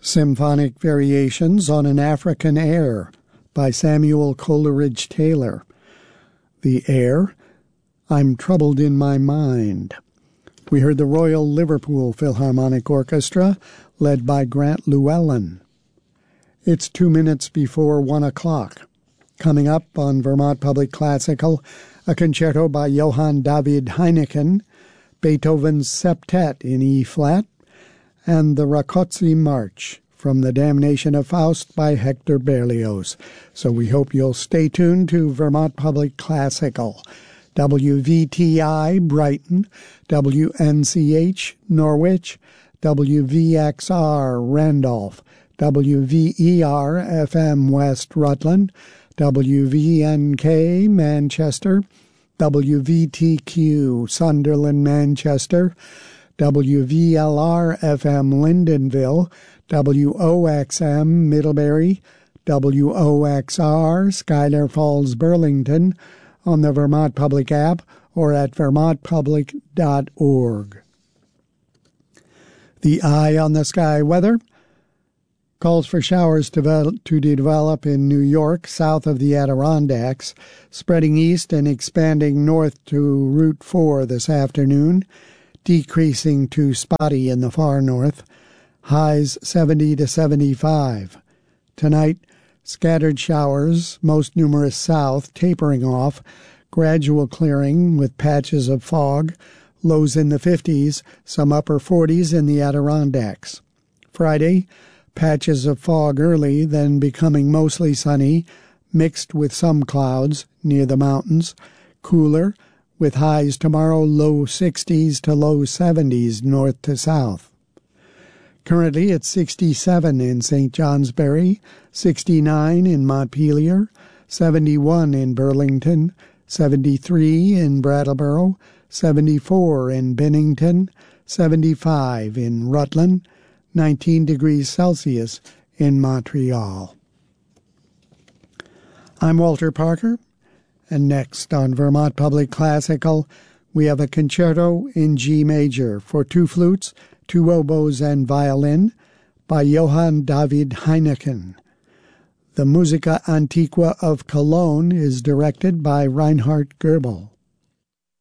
Symphonic Variations on an African Air by Samuel Coleridge Taylor. The air, I'm Troubled in My Mind. We heard the Royal Liverpool Philharmonic Orchestra, led by Grant Llewellyn. It's 2 minutes before 1 o'clock. Coming up on Vermont Public Classical, a concerto by Johann David Heineken, Beethoven's Septet in E-flat, and the Rákóczi March from The Damnation of Faust by Hector Berlioz. So we hope you'll stay tuned to Vermont Public Classical. WVTI Brighton, WNCH Norwich, WVXR Randolph, WVER FM West Rutland, WVNK Manchester, WVTQ Sunderland Manchester, WVLR FM Lyndonville, WOXM Middlebury, WOXR Schuyler Falls Burlington, on the Vermont Public app or at vermontpublic.org. The Eye on the Sky weather calls for showers to develop in New York south of the Adirondacks, spreading east and expanding north to Route 4 this afternoon, decreasing to spotty in the far north, highs 70 to 75. Tonight, scattered showers, most numerous south, tapering off, gradual clearing with patches of fog, lows in the 50s, some upper 40s in the Adirondacks. Friday, patches of fog early, then becoming mostly sunny, mixed with some clouds near the mountains, cooler, with highs tomorrow low 60s to low 70s north to south. Currently it's 67 in St. Johnsbury, 69 in Montpelier, 71 in Burlington, 73 in Brattleboro, 74 in Bennington, 75 in Rutland, 19 degrees Celsius in Montreal. I'm Walter Parker. And next on Vermont Public Classical, we have a concerto in G major for 2 flutes, 2 oboes, and violin by Johann David Heineken. The Musica Antiqua of Cologne is directed by Reinhard Goebel.